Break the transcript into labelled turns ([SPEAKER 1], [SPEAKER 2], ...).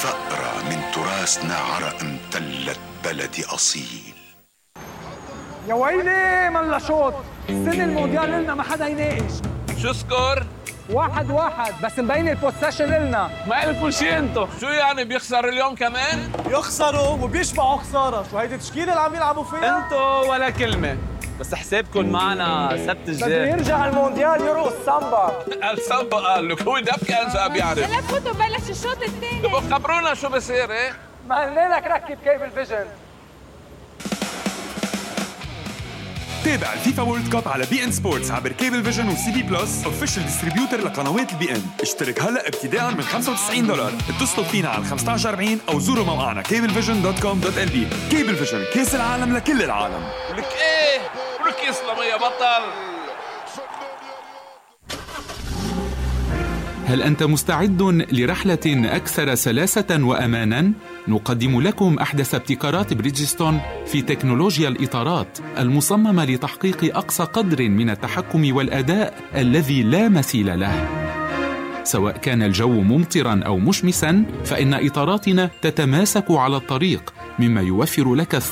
[SPEAKER 1] ثأرة من تراثنا عرق امتلت بلدي أصيل.
[SPEAKER 2] يا ويلي ملا شوط، السنة المونديال لنا ما حدا يناقش.
[SPEAKER 3] شو سكور؟
[SPEAKER 2] 1-1 بس مبين البوسيشن لنا.
[SPEAKER 3] ما قلتوا شي انتو، شو يعني بيخسر اليوم كمان؟
[SPEAKER 4] يخسروا وبيشبعوا خسارة، شو هيدي التشكيلة اللي عم يلعبوا فيها؟
[SPEAKER 3] انتو ولا كلمة، بس حسابكم معنا سبت
[SPEAKER 2] بده
[SPEAKER 3] الجاي.
[SPEAKER 2] يرجع المونديال يرقص سامبا.
[SPEAKER 3] السامبا قال لك هو دب كان بيعرف.
[SPEAKER 5] هلا فوتوا بلش الشوط الثاني.
[SPEAKER 3] تبقوا خبرونا شو بصير ايه؟
[SPEAKER 2] ما قلنا لك ركب كيبل فيجن.
[SPEAKER 6] تابع الفيفا وورلد كاب على بي ان سبورتس عبر كيبل فيجن وسي بي بلس اوفيشال ديستريبيوتر لقنوات البي ان. اشترك هلا ابتداء من $95. اتصلوا فينا على 1540 او زوروا موقعنا cablevision.com.lb. كيبل فيجن، كاس العالم لكل العالم.
[SPEAKER 3] ولك ايه؟ ولك يسلم يا بطل.
[SPEAKER 7] هل أنت مستعد لرحلة أكثر سلاسة وأماناً؟ نقدم لكم أحدث ابتكارات بريدجستون في تكنولوجيا الإطارات المصممة لتحقيق أقصى قدر من التحكم والأداء الذي لا مثيل له. سواء كان الجو ممطراً أو مشمساً، فإن إطاراتنا تتماسك على الطريق، مما يوفر لك